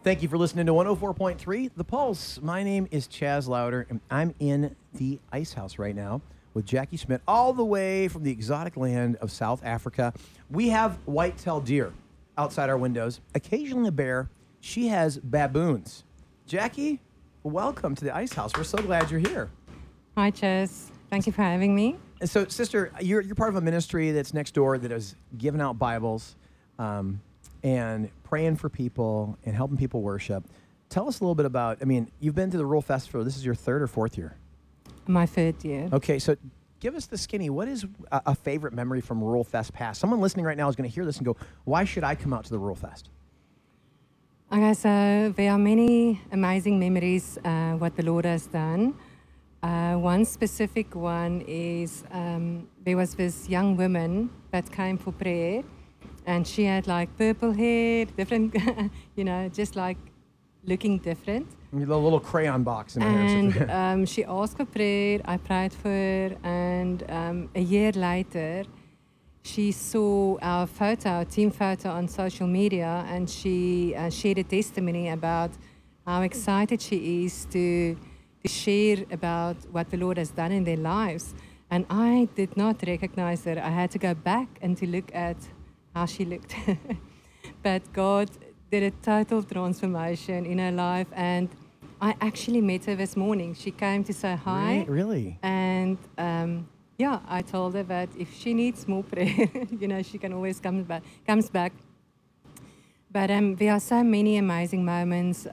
Thank you for listening to 104.3 The Pulse. My name is Chaz Louder, and I'm in the Ice House right now with Jackie Schmidt, all the way from the exotic land of South Africa. We have white-tailed deer outside our windows, occasionally a bear. She has baboons. Jackie, welcome to the Ice House. We're so glad you're here. Hi, Chaz. Thank you for having me. And so, sister, you're part of a ministry that's next door that is giving out Bibles and praying for people and helping people worship. Tell us a little bit about, you've been to the Rural Festival. This is your third or fourth year? My third year. Okay, so give us the skinny. What is a favorite memory from Rural Fest past? Someone listening right now is going to hear this and go, why should I come out to the Rural Fest? Okay, so there are many amazing memories what the Lord has done. One specific one is there was this young woman that came for prayer, and she had like purple hair, different, just like looking different. A little crayon box in my hair. And she asked for prayer, I prayed for her, and a year later, she saw our photo, our team photo on social media, and she shared a testimony about how excited she is to share about what the Lord has done in their lives. And I did not recognize her. I had to go back and to look at how she looked. But God did a total transformation in her life, and I actually met her this morning. She came to say hi. Really? And I told her that if she needs more prayer, she can always comes back. But there are so many amazing moments.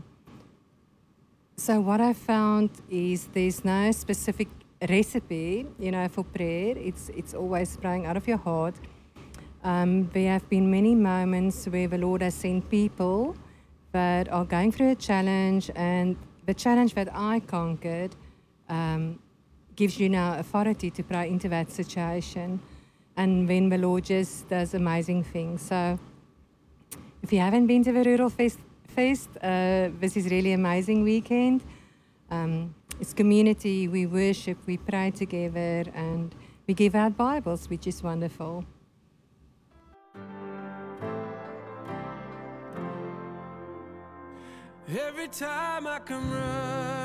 So what I found is there's no specific recipe, for prayer. It's always praying out of your heart. There have been many moments where the Lord has sent people that are going through a challenge, and the challenge that I conquered gives you now authority to pray into that situation. And then the Lord just does amazing things. So if you haven't been to the Rural Fest, this is really amazing weekend. It's community, we worship, we pray together, and we give out Bibles, which is wonderful. Every time I come running